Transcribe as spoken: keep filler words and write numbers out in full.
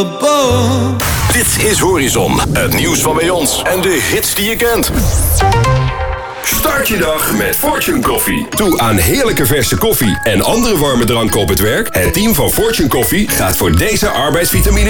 above. Dit is Horizon, het nieuws van bij ons en de hits die je kent. Start je dag met Fortune Coffee. Toe aan heerlijke verse koffie en andere warme dranken op het werk. Het team van Fortune Coffee gaat voor deze arbeidsvitamine